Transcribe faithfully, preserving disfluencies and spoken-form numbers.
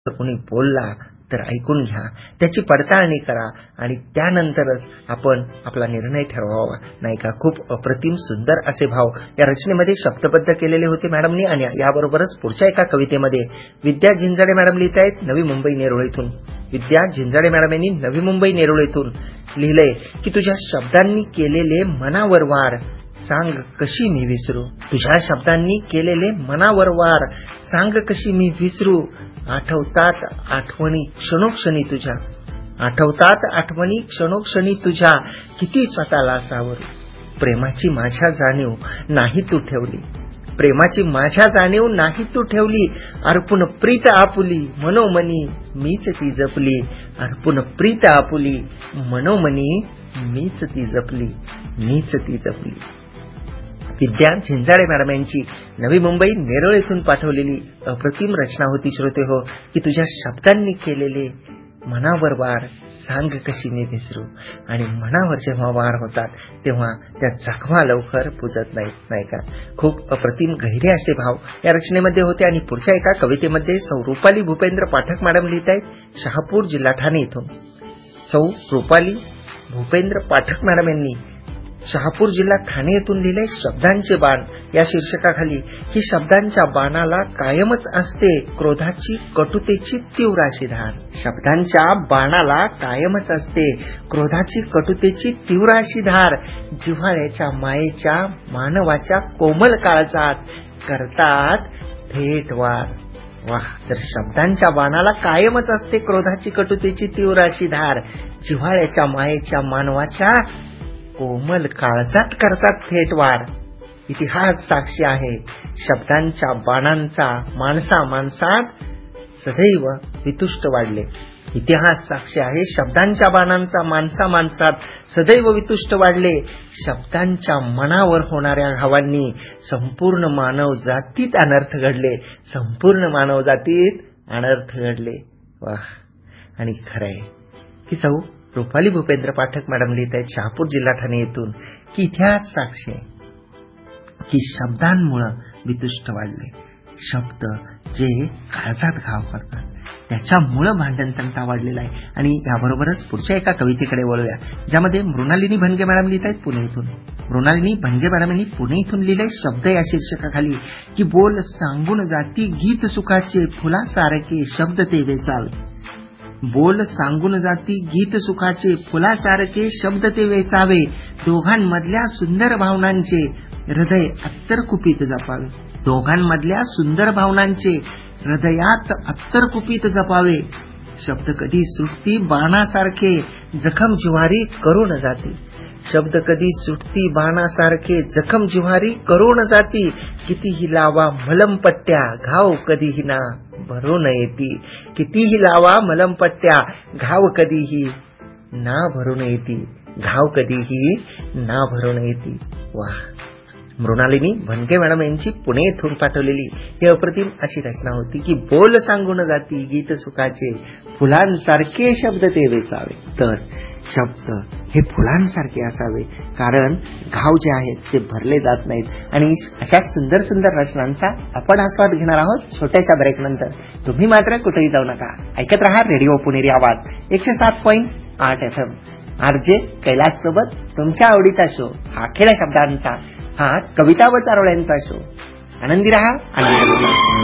कोणी बोलला तर ऐकून घ्या, त्याची पडताळणी करा आणि त्यानंतरच आपण आपला निर्णय ठरवावा, नाही का. खूप अप्रतिम सुंदर असे भाव या रचनेमध्ये शब्दबद्ध केलेले होते मॅडमनी. आणि याबरोबरच पुढच्या एका कवितेमध्ये विद्या झिंजाडे मॅडम लिहित आहेत नवी मुंबई नेरुळ येथून. विद्या झिंजाडे मॅडम यांनी नवी मुंबई नेरुळ येथून लिहिलंय की तुझ्या शब्दांनी केलेले मनावर वार सांग कशी मी विसरू. तुझ्या शब्दांनी केलेले मनावर वार सांग कशी मी विसरू. आठवतात आठवणी क्षणोक्षणी तुझ्या, आठवतात आठवणी क्षणोक्षणी तुझ्या, किती स्वतःला सावरू. प्रेमाची माझ्या जाणीव नाही तू ठेवली, प्रेमाची माझ्या जाणीव नाही तू ठेवली. अर्पुन प्रीत आपुली मनोमनी मीच ती जपली. अर्पुन प्रीत आपुली मनोमनी मीच ती जपली, मीच ती जपली. विद्या झिंजाडे मॅडम यांची नवी मुंबई नेरुळ येथून पाठवलेली अप्रतिम रचना होती श्रोते हो, की तुझ्या शब्दांनी केलेले मनावर वार सांग कशी मी विसरू. आणि मनावर जेव्हा वार होतात तेव्हा त्या जखमा लवकर पुजत नाहीत, नाही का. खूप अप्रतिम गहिरे असे भाव या रचनेमध्ये होते. आणि पुढच्या एका कवितेमध्ये सौ रुपाली भूपेंद्र पाठक मॅडम लिहित आहेत शहापूर जिल्हा ठाणे येथून. सौ रुपाली भूपेंद्र पाठक मॅडम यांनी शहापूर जिल्हा ठाणे येथून लिहिले शब्दांचे बाण या शीर्षकाखाली की शब्दांच्या बाणाला कायमच असते क्रोधाची कटुतेची तीव्र अशी धार. शब्दांच्या बाणाला कायमच असते क्रोधाची कटुतेची तीव्र अशी धार. जिव्हाळ्याच्या मायेच्या मानवाच्या कोमल काळजात करतात थेट वार. वाह. तर शब्दांच्या बाणाला कायमच असते क्रोधाची कटुतेची तीव्र अशी धार. जिव्हाळ्याच्या मायेच्या मानवाच्या कोमल काळजात करतात थेट वार. इतिहास साक्षी आहे शब्दांच्या बाणांचा माणसा माणसात सदैव वितुष्ट वाढले. इतिहास साक्षी आहे शब्दांच्या बाणांचा माणसा माणसात सदैव वितुष्ट वाढले. शब्दांच्या मनावर होणाऱ्या घावांनी संपूर्ण मानव जातीत अनर्थ घडले, संपूर्ण मानव जातीत अनर्थ घडले. वाह. आणि खरंय की सौ रुपाली भूपेंद्र पाठक मॅडम लिहित आहेत शहापूर जिल्हा ठाणे येथून की इतिहास साक्षी आहे की शब्दांमुळं वितुष्ट वाढले. शब्द जे काळजात घाव करतात त्याच्यामुळं भांडण तंटा वाढलेला आहे. आणि याबरोबरच पुढच्या एका कवितेकडे वळूया ज्यामध्ये मृणालिनी भनगे मॅडम लिहित आहेत पुणे येथून. मृणालिनी भनगे मॅडम यांनी पुणे इथून लिहिले शब्द या शीर्षकाखाली की बोल सांगून जाती गीत सुखाचे फुलासारखे शब्द ते वेचावे. बोल सांगून जाती गीत सुखाचे फुलासारखे शब्द ते वेचावे. दोघांमधल्या सुंदर भावनांचे हृदय अत्तरकुपीत जपावे. दोघांमधल्या सुंदर भावनांचे हृदयात अत्तरकुपीत जपावे. शब्द कधी सुटती बाणासारखे जखम जिव्हारी करून जाती. शब्द कधी सुटती बाणासारखे जखम जिव्हारी करून जाती. कितीही लावा मलमपट्ट्या घाव कधीही ना भरून येती. कितीही लावा मलमपट्ट्या घाव कधीही ना भरून येती. घाव कधीही ना भरून येती. वाह. मृणालिनी भनगे मॅडम यांची पुणे येथून पाठवलेली ही अप्रतिम अशी रचना होती की बोल सांगून जाती गीत सुखाचे फुलांसारखे शब्द ते वेचावे. तर शब्द हे फुलांसारखे असावे कारण घाव जे आहेत ते भरले जात नाहीत. आणि अशा सुंदर सुंदर रचनांचा आपण आस्वाद घेणार आहोत छोट्याशा ब्रेक नंतर. तुम्ही मात्र कुठेही जाऊ नका, ऐकत रहा रेडिओ पुणेरी आवाज एकशे सात पॉईंट आठ एफ एम. आरजे कैलास सोबत तुमच्या आवडीचा शो हा खेळ शब्दांचा, हा कविता व चारोळ्यांचा शो. आनंदी रहा, आनंदी रहा.